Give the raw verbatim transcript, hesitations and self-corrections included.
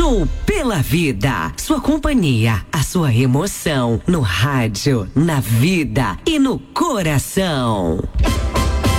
Show pela Vida. Sua companhia, a sua emoção. No rádio, na vida e no coração.